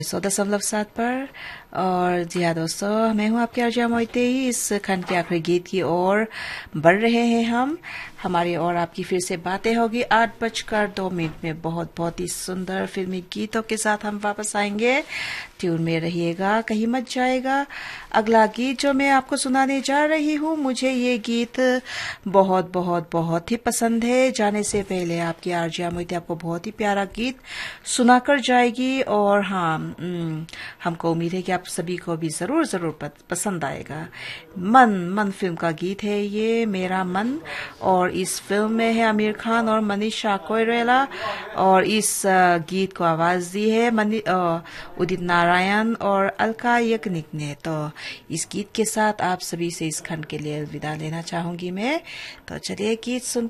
100.7 पर। और जी हाँ दोस्तों, मैं हूँ आपके अर्जा मोइते ही। इस खंड के आखिरी गीत की ओर बढ़ रहे हैं हम। हमारी और आपकी फिर से बातें होगी 8:02 में। बहुत बहुत ही सुंदर फिल्मी गीतों के साथ हम वापस आएंगे। ट्यून में रहिएगा, कहीं मत जाएगा। अगला गीत जो मैं आपको सुनाने जा रही हूँ, मुझे ये गीत बहुत बहुत बहुत ही पसंद है। जाने से पहले आपकी आरजे मोइते आपको बहुत ही प्यारा गीत सुनाकर जाएगी। और हाँ, हमको उम्मीद है कि आप सभी को भी जरूर जरूर पसंद आएगा। मन मन फिल्म का गीत है ये, मेरा मन। और इस फिल्म में है आमिर खान और मनीषा कोइराला। और इस गीत को आवाज दी है उदित नारायण और अलका याग्निक ने। तो इस गीत के साथ आप सभी से इस खंड के लिए विदा लेना चाहूंगी मैं। तो चलिए गीत सुनते